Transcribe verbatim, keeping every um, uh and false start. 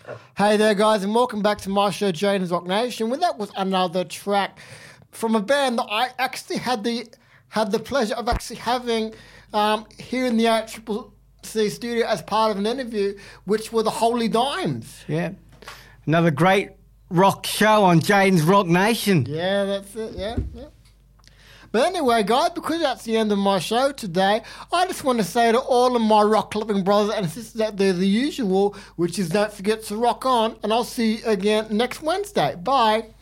Hey there, guys, and welcome back to my show, Jaden's Rock Nation. Well, that was another track from a band that I actually had the had the pleasure of actually having um, here in the A C C studio as part of an interview, which were the Holy Dimes. Yeah. Another great rock show on Jaden's Rock Nation. Yeah, that's it, yeah, yeah. But anyway, guys, because that's the end of my show today, I just want to say to all of my rock-loving brothers and sisters out there the usual, which is don't forget to rock on, and I'll see you again next Wednesday. Bye.